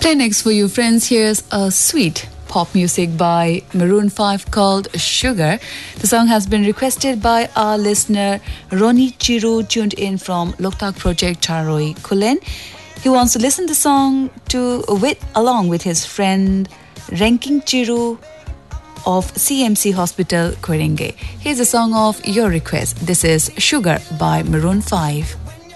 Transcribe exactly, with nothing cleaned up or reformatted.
Play next for you, friends. Here's a sweet pop music by Maroon five called Sugar. The song has been requested by our listener Ronnie Chiru, tuned in from Loktak Project Charoi Kulen. He wants to listen the song to with along with his friend Ranking Chiru of C M C Hospital, Koirenge. Here's a song of your request. This is Sugar by Maroon five.